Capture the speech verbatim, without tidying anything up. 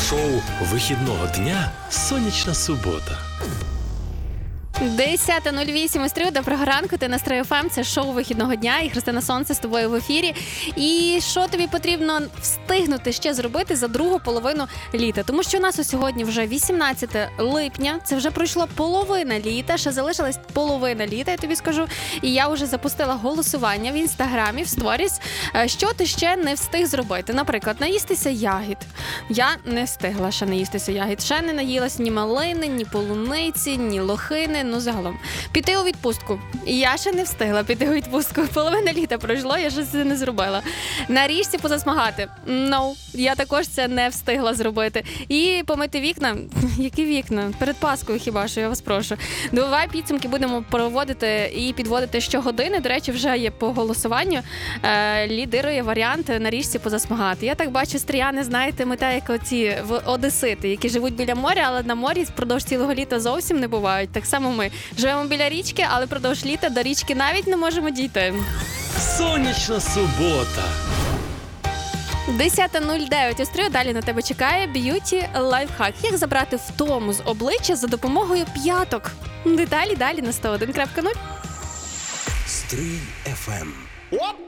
Шоу вихідного дня «Сонячна субота». десята нуль вісім Стрію, доброго ранку, ти на Стрій еф ем, це шоу вихідного дня, і Христина Сонце з тобою в ефірі. І що тобі потрібно встигнути ще зробити за другу половину літа? Тому що у нас сьогодні вже вісімнадцяте липня, це вже пройшло половина літа, ще залишилась половина літа, я тобі скажу. І я вже запустила голосування в інстаграмі, в сторіс, що ти ще не встиг зробити. Наприклад, наїстися ягід. Я не встигла ще наїстися ягід, ще не наїлась ні малини, ні полуниці, ні лохини. Ну, загалом. Піти у відпустку. Я ще не встигла піти у відпустку. Половина літа пройшло, я ще це не зробила. На річці позасмагати. No, я також це не встигла зробити. І помити вікна. Які вікна? Перед Паскою хіба що, я вас прошу. Давай підсумки будемо проводити і підводити щогодини. До речі, вже є по голосуванню. Е, лідирує варіант на річці позасмагати. Я так бачу, стріяни, знаєте, ми так як оці одесити, які живуть біля моря, але на морі впродовж цілого літа зовсім не бувають. Так само ми живемо біля річки, але впродовж літа до річки навіть не можемо дійти. «Сонячна субота». десята нуль дев'ять Острів, далі на тебе чекає б'юті лайфхак. Як забрати втому з обличчя за допомогою п'яток? Деталі далі на сто один крапка нуль. Стрій еф ем.